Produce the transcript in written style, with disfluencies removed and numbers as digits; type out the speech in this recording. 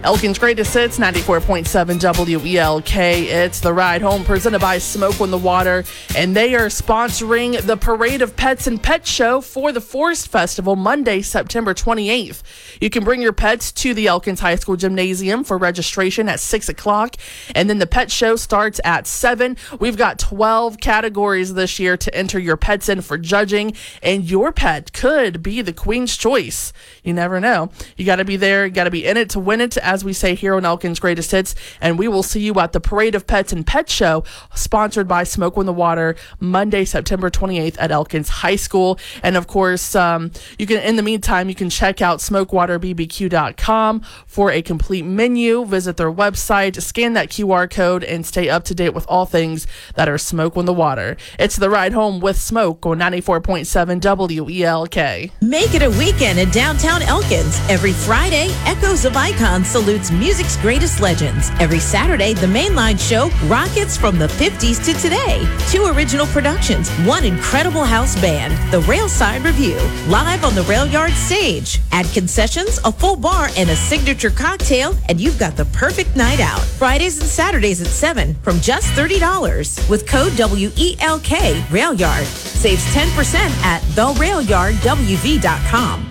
Elkin's Greatest Hits, 94.7 WELK. It's The Ride Home, presented by Smoke on the Water, and they are sponsoring the Parade of Pets and Pet Show for the Forest Festival, Monday, September 28th. You can bring your pets to the Elkins High School Gymnasium for registration at 6 o'clock, and then the pet show starts at 7. We've got 12 categories this year to enter your pets in for judging, and your pet could be the Queen's Choice. You never know. You got to be there. You got to be in it to win it, as we say here on Elkins Greatest Hits. And we will see you at the Parade of Pets and Pet Show, sponsored by Smoke on the Water, Monday, September 28th at Elkins High School. And of course, you can, in the meantime, you can check out smokewaterbbq.com for a complete menu. Visit their website, scan that QR code, and stay up to date with all things that are Smoke on the Water. It's The Ride Home with Smoke on 94.7 WELK. Make it a weekend in downtown Elkins. Every Friday, Echoes of Icons salutes music's greatest legends. Every Saturday, the Mainline Show rockets from the 50s to today. 2 original productions, 1 incredible house band, the Railside Review, live on the Rail Yard stage. Add concessions, a full bar, and a signature cocktail, and you've got the perfect night out. Fridays and Saturdays at 7 from just $30. With code WELK, Rail Yard. Saves 10% at therailyardwv.com.